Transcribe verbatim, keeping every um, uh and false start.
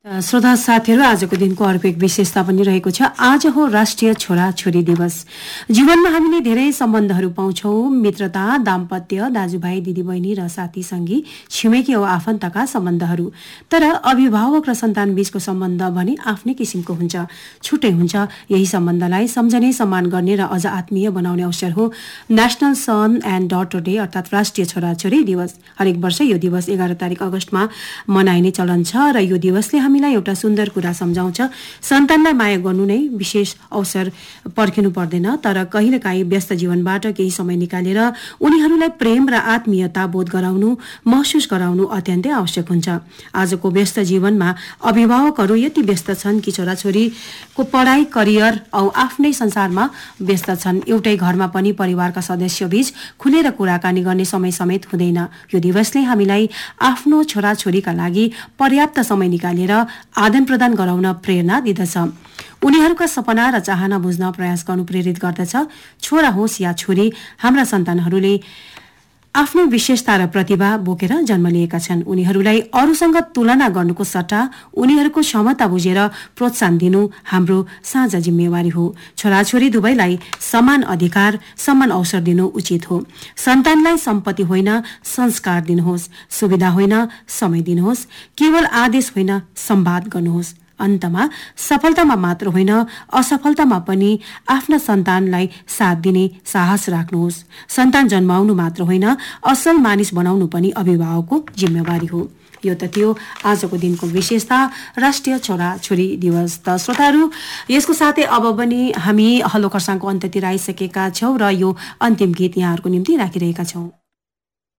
श्रोता साथीहरू, आजको दिनको अर्को एक विशेषता पनि रहेको छ। आज हो राष्ट्रिय छोरा छोरी दिवस। जीवनमा हामीले धेरै सम्बन्धहरू पाउँछौं, मित्रता, दाम्पत्य, दाजुभाइ, दिदीबहिनी र साथी संगी, छिमेकी औ आफन्तका सम्बन्धहरू। तर अभिभावक र सन्तान बीचको सम्बन्ध भने आफ्नै किसिमको हुन्छ, छुट्टै हुन्छ। यही सम्बन्धलाई सम्झने, सम्मान गर्ने र अझ आत्मीय बनाउने अवसर हो national sun and daughter day, अर्थात् राष्ट्रिय छोरा छोरी दिवस। हरेक वर्ष यो दिवस एघार तारिक अगस्तमा मनाइने चलन छ र यो दिवसले हामीलाई एउटा सुन्दर कुरा सम्झाउँछ। सन्तानलाई माया गर्नु नै विशेष अवसर पर्खिनु पर्दैन, तर कहिलेकाहीँ व्यस्त जीवनबाट केही समय निकालेर उनीहरूलाई प्रेम र आत्मीयता बोध गराउनु, महसुस गराउनु अत्यन्तै आवश्यक हुन्छ। आजको व्यस्त जीवनमा अभिभावकहरू यति व्यस्त छन् कि छोराछोरीको पढाइ, करियर औ आफ्नै संसारमा व्यस्त छन्। एउटै घरमा पनि परिवारका सदस्यबीच खुलेर कुराकानी गर्ने समय समेत हुँदैन। यो दिवसले हामीलाई आफ्नो छोराछोरीका लागि पर्याप्त समय निकालेर आदान प्रदान गराउन प्रेरणा दिदछ। उनीहरूका सपना र चाहना बुझ्न प्रयास गर्नु प्रेरित गर्दछ। छोरा होस् या छोरी, हाम्रा सन्तानहरूले आफ्नो विशेषता र प्रतिभा बोकेर जन्म लिएका छन्। उनीहरूलाई अरूसँग तुलना गर्नुको सट्टा उनीहरूको क्षमता बुझेर प्रोत्साहन दिनु हाम्रो साझा जिम्मेवारी हो। छोराछोरी दुवैलाई समान अधिकार, समान अवसर दिनु उचित हो। सन्तानलाई सम्पत्ति होइन, संस्कार दिनुहोस्। सुविधा होइन, समय दिनुहोस्। केवल आदेश होइन, संवाद गर्नुहोस्। अन्तमा सफलतामा मात्र होइन, असफलतामा पनि आफ्ना सन्तानलाई साथ दिने साहस राख्नुहोस्। सन्तान जन्माउनु मात्र होइन, असल मानिस बनाउनु पनि अभिभावकको जिम्मेवारी हो। यो त थियो आजको दिनको विशेषता, राष्ट्रिय छोरा छोरी दिवस। त श्रोताहरू, यसको साथै अब पनि हामी हलो खरसाङको अन्त्यतिर आइसकेका छौँ र यो अन्तिम गीत यहाँहरूको निम्ति राखिरहेका छौँ।